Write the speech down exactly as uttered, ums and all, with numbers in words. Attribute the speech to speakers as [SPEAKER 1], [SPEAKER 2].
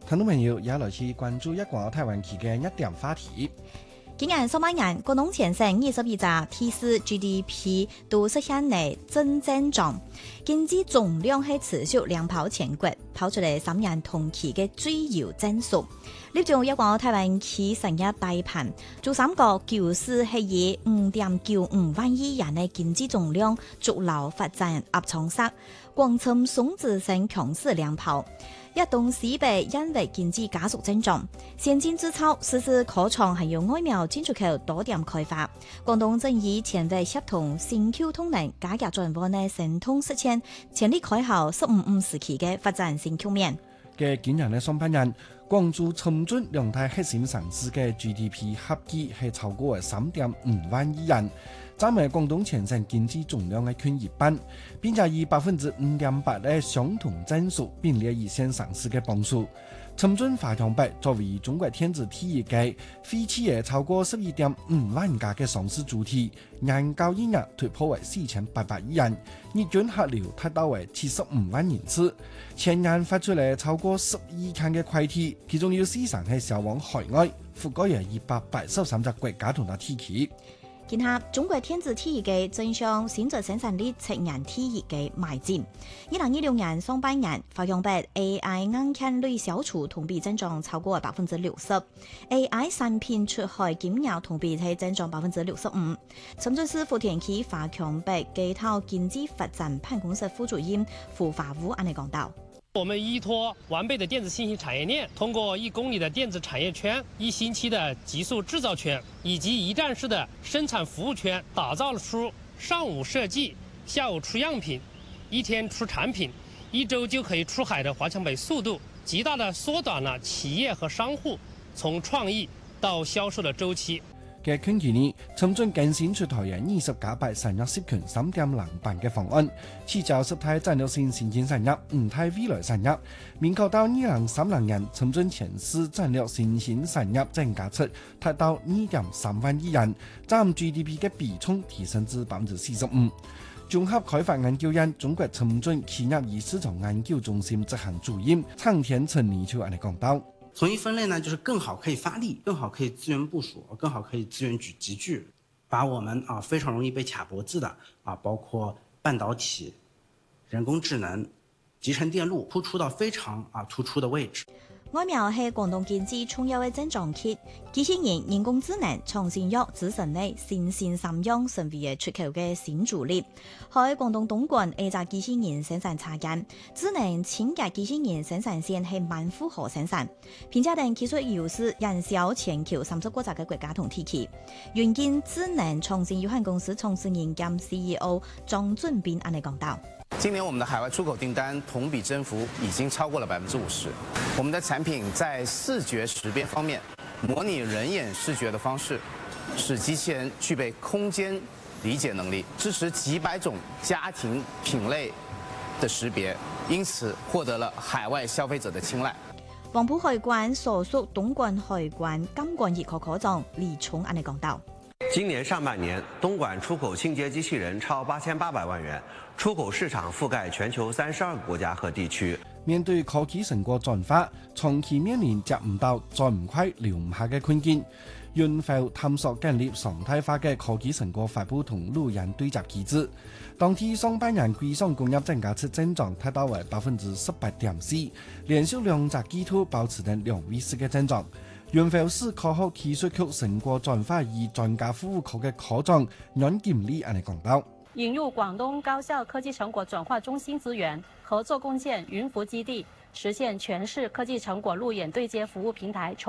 [SPEAKER 1] 聽眾朋友也來去關注一個台灣區嘅一點話題。
[SPEAKER 2] 今年上半年，廣東全省二十二隻提示 G D P 都實現了正增長，經濟總量係持續領跑全國，跑出嚟三年同期嘅最優增速。呢種一個台灣區成一大盤，做三個舊市係以五點九五萬億元嘅經濟總量逐流發展壓倉塞，廣深雙子星強勢領跑。一棟市北因為經濟加速增長，先進製造實施擴廠係由外貿進出口多點開發。廣東正以前衛協同新 Q 通能加價轉換嘅神通實踐，全力開後十五五時期嘅發展新局面。
[SPEAKER 1] 嘅今年嘅上半年，廣州深圳兩大核心城市嘅 G D P 合計係超過三點五萬億元，佔埋廣東全省經濟總量嘅近一半，並且以百分之五點八嘅相同增速並列一線城市嘅榜首。深圳華強北作為中國電子體業嘅非企業超過十一點五萬家嘅上市主體，年交易額突破為四千八百億元，日均客流達到為七十五萬人次，前年發出嚟超過十二項嘅快遞，其中有四成係銷往海外，覆蓋有一百八十三個國家同埋地區。
[SPEAKER 2] 見下中國電子體業嘅正向選擇生產力測驗體業嘅邁進。二零二六年上半年，華強北 A I 硬件類銷售同比增長超過百分之六十 ，A I 產品出海金額同比係增長百分之六十五。深圳市福田區華強北街頭經濟發展辦公室副主任胡華武安尼講到。
[SPEAKER 3] 我們依託完備的電子信息產業鏈，通過一公里的電子產業圈、一星期的極速製造圈以及一站式的生產服務圈，打造出上午設計、下午出樣品、一天出產品、一周就可以出海的華強北速度，極大的縮短了企業和商戶從創意到銷售的週期。
[SPEAKER 1] 嘅近幾年，深圳更新出台嘅二十加八產業涉權三點零版嘅方案，持照十大戰略性先進產業、五大未來產業，明確到二零三零年，深圳全市戰略新興產業總價值達到二點三萬億元，佔 G D P 嘅比重提升至百分之四十五。綜合開發研究院中國深圳企業與市場研究中心執行主任陳天成年就安尼講到。
[SPEAKER 4] 從一分類呢，就是更好可以發力，更好可以資源部署，更好可以資源聚集聚，把我們啊非常容易被卡脖子的啊，包括半導體、人工智能、集成電路，突出到非常啊突出的位置。
[SPEAKER 2] 外貿係廣東經濟重要嘅增長期，機器人、人工智能、創新藥、製成呢新興三樣成為出口嘅新主力。喺廣東東莞 A 隻機器人生產插件，智能輕價機器人生產線係滿負荷生產，並且等技術優勢營銷全球三十個隻嘅國家同地區。元建智能創新有限公司創始人兼 C E O 張俊斌安尼講到。
[SPEAKER 5] 今年我們的海外出口訂單同比增幅已經超過了百分之五十。我們的產品在視覺識別方面，模擬人眼視覺的方式，使機器人具備空間理解能力，支持幾百種家庭品類的識別，因此獲得了海外消費者的青睞。
[SPEAKER 2] 黃埔海關所屬東莞海關監管一科科長李聰安尼講到。
[SPEAKER 6] 今年上半年，東莞出口清潔機器人超八千八百萬元，出口市場覆蓋全球三十二個國家和地區。
[SPEAKER 1] 面對科技成果轉化，長期面臨接唔到、再唔快、留唔下嘅困境，潤阜探索建立常態化嘅科技成果發布同路人對接機制。當天上半年歸商工業總價值增長達到為百分之十八點四，連續兩隻季度保持緊兩位數嘅增長。潤阜市科學技術局成果轉化與專家服務局嘅科長阮建利安尼講到。
[SPEAKER 7] 引入廣東高校科技成果轉化中心資源，合作共建雲服基地，實現全市科技成果路演對接服務平台。